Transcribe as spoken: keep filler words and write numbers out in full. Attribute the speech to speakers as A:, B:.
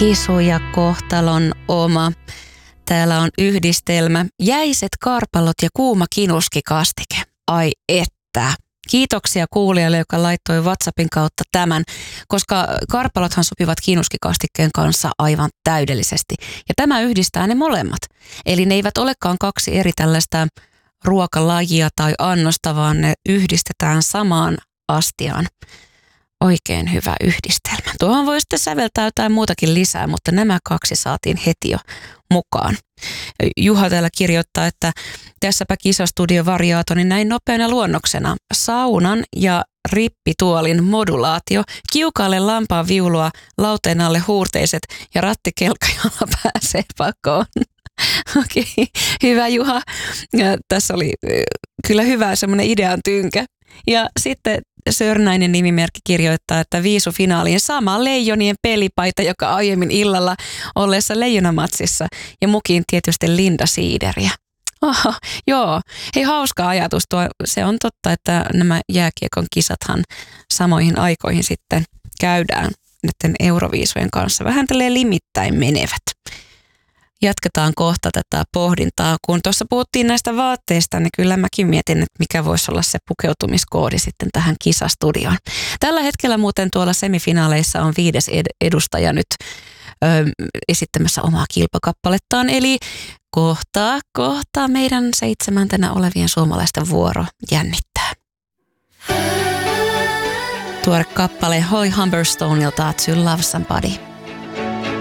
A: Kisu ja kohtalon oma. Täällä on yhdistelmä. Jäiset karpalot ja kuuma kinuskikastike. Ai että. Kiitoksia kuulijalle, joka laittoi WhatsAppin kautta tämän, koska karpalothan sopivat kinuskikastikkeen kanssa aivan täydellisesti. Ja tämä yhdistää ne molemmat. Eli ne eivät olekaan kaksi eri tällaista ruokalajia tai annosta, vaan ne yhdistetään samaan astiaan. Oikein hyvä yhdistelmä. Tuohon voi sitten säveltää jotain muutakin lisää, mutta nämä kaksi saatiin heti jo mukaan. Juha täällä kirjoittaa, että tässäpä kisastudio variaatoni niin näin nopeana luonnoksena. Saunan ja rippituolin modulaatio, kiukaalle lampaan viulua, lauteen alle huurteiset ja rattikelkka, jolla pääsee pakoon. Okei, okay. Hyvä Juha. Ja tässä oli kyllä hyvä semmoinen idean tynkä. Ja sitten Sörnäinen nimimerkki kirjoittaa, että viisufinaaliin sama Leijonien pelipaita, joka aiemmin illalla olleessa Leijonamatsissa. Ja mukiin tietysti Linda Siideriä. Oho, joo, hei hauska ajatus tuo. Se on totta, että nämä jääkiekon kisathan samoihin aikoihin sitten käydään näiden Euroviisujen kanssa. Vähän tälleen limittäin menevät. Jatketaan kohta tätä pohdintaa. Kun tuossa puhuttiin näistä vaatteista, niin kyllä mäkin mietin, että mikä voisi olla se pukeutumiskoodi sitten tähän kisastudioon. Tällä hetkellä muuten tuolla semifinaaleissa on viides ed- edustaja nyt ö, esittämässä omaa kilpakappalettaan. Eli kohta, kohta meidän seitsemäntenä olevien suomalaisten vuoro jännittää. Tuore kappale Holly Humberstoneilta To Love Somebody.